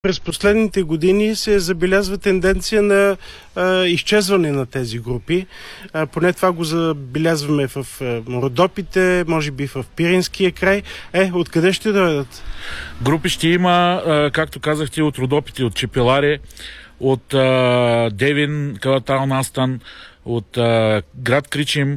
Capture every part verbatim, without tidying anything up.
През последните години се забелязва тенденция на а, изчезване на тези групи. А, поне това го забелязваме в а, Родопите, може би в Пиринския край. Е, откъде ще дойдат? Групи ще има, а, както казахте, от Родопите, от Чепеларе, от а, Девин, Калатал Настан, от а, град Кричим.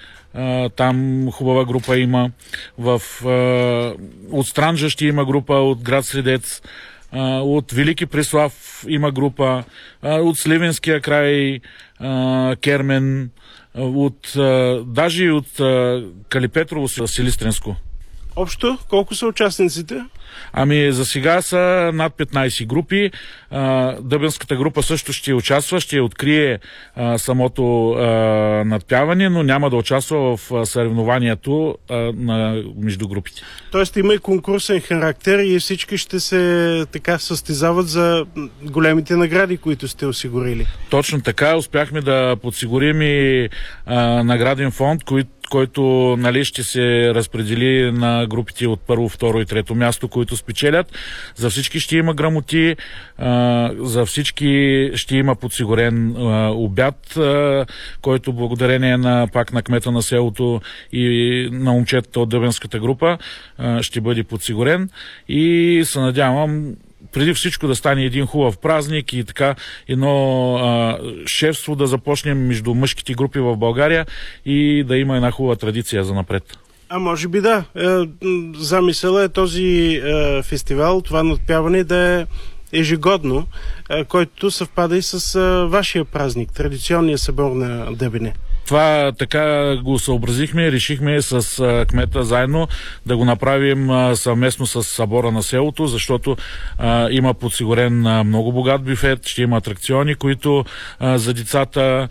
Uh, там хубава група има. В, uh, от Странджа ще има група, от град Средец. Uh, от Велики Преслав има група. Uh, от Сливенския край uh, Кермен. Uh, от, uh, даже и от uh, Калипетрово, Силистренско. Общо колко са участниците? Ами за сега са над петнайсет групи. А, Дъбенската група също ще участва, ще открие а, самото а, надпяване, но няма да участва в а, съревнованието а, на, между групите. Тоест има и конкурсен характер и всички ще се така състезават за големите награди, които сте осигурили. Точно така. Успяхме да подсигурим и а, награден фонд, който който нали, ще се разпредели на групите от първо, второ и трето място, които спечелят. За всички ще има грамоти, а, за всички ще има подсигурен а, обяд, а, който благодарение на пак на кмета на селото и на момчетата от Дъбенската група а, ще бъде подсигурен и се надявам преди всичко да стане един хубав празник и така едно а, шефство да започнем между мъжките групи в България и да има една хубава традиция за напред. А може би да. Замисъла е този е, фестивал, това надпяване да е ежегодно, е, който съвпада и с е, вашия празник, традиционния събор на Дъбене. Това така го съобразихме, решихме с а, кмета заедно да го направим а, съвместно с събора на селото, защото а, има подсигурен а, много богат бюфет, ще има атракциони, които а, за децата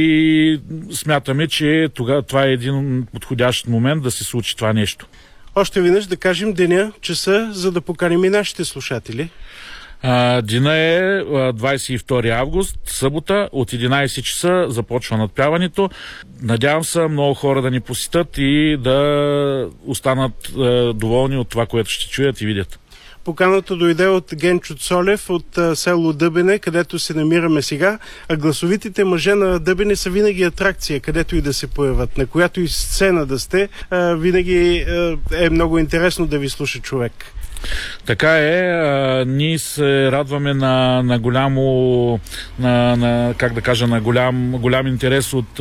и смятаме, че тогава това е един подходящ момент да се случи това нещо. Още веднъж да кажем деня, часа, за да поканим и нашите слушатели. А, дена е двайсет и втори август, събота, от единайсет часа започва надпяването. Надявам се много хора да ни посетят и да останат а, доволни от това, което ще чуят и видят. Поканата дойде от Генчо Цолев от а, село Дъбене, където се намираме сега. А гласовитите мъже на Дъбене са винаги атракция, където и да се появат. На която и сцена да сте, а, винаги а, е много интересно да ви слуша човек. Така е, а, ние се радваме на, на голямо, на, на, как да кажа, на голям, голям интерес от,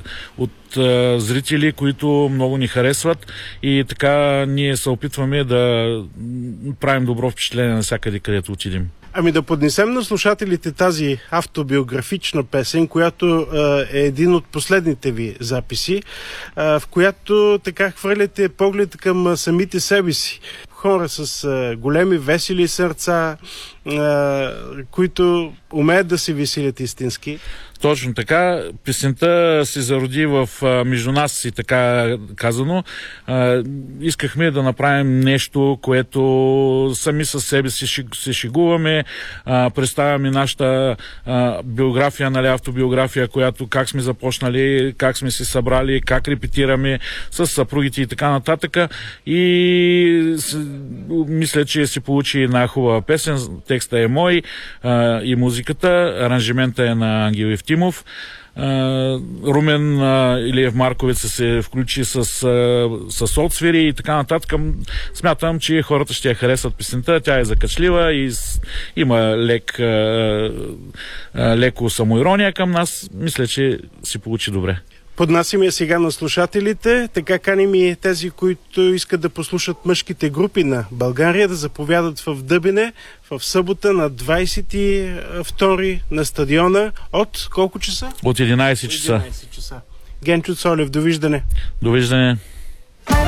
от а, зрители, които много ни харесват и така ние се опитваме да правим добро впечатление навсякъде, където отидем. Ами да поднесем на слушателите тази автобиографична песен, която е, е един от последните ви записи, е, в която така хвърляте поглед към самите себе си. Хора с е, големи весели сърца, е, които умеят да се веселят истински. Точно така. Песента се зароди в а, между нас и така казано. А, искахме да направим нещо, което сами със себе си се шегуваме. А, представяме нашата а, биография, нали, автобиография, която как сме започнали, как сме се събрали, как репетираме с съпругите и така нататък. И с, мисля, че се получи една хубава песен. Текста е мой а, и музиката. Аранжимента е на Ангел Евтимов. Uh, Румен uh, Илиев Марковец се включи с, uh, с отсвири и така нататък. Смятам, че хората ще я харесат песента. Тя е закачлива и с, има лек, uh, uh, леко самоирония към нас. Мисля, че си получи добре. Поднасим я сега на слушателите, така каним и тези, които искат да послушат мъжките групи на България, да заповядат в Дъбене в събота на двайсет и втори на стадиона от колко часа? От единайсет часа. единайсет часа. Генчо Цолев, довиждане. Довиждане.